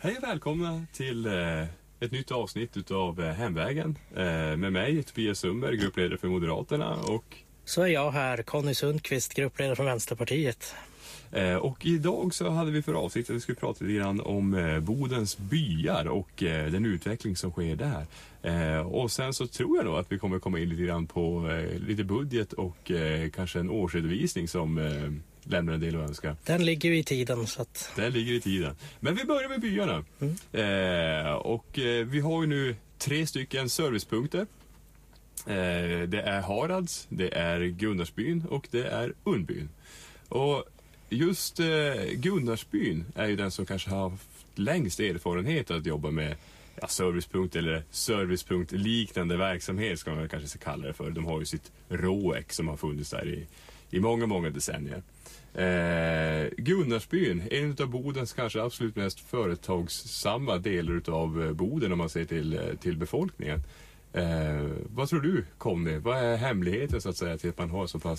Hej och välkomna till ett nytt avsnitt av Hemvägen med mig, Tobias Sundberg, gruppledare för Moderaterna, och så är jag här, Conny Sundqvist, gruppledare för Vänsterpartiet. Och idag så hade vi för avsikt att vi skulle prata lite grann om Bodens byar och den utveckling som sker där. Och sen så tror jag nog att vi kommer komma in lite grann på lite budget och kanske en årsredovisning som lämnar en del att önska. Den ligger ju i tiden. Så att... Den ligger i tiden. Men vi börjar med byarna. Vi har ju nu 3 stycken servicepunkter. Det är Harads, det är Gunnarsbyn och det är Unnbyn. Och just Gunnarsbyn är ju den som kanske har haft längst erfarenhet att jobba med servicepunkt eller servicepunkt liknande verksamhet ska man kanske kalla det för. De har ju sitt ROEC som har funnits där i många decennier. Gunnarsbyn, en av Bodens kanske absolut mest företagssamma delar av Boden om man ser till befolkningen. Vad tror du, Conny? Vad är hemligheten så att säga till att man har så pass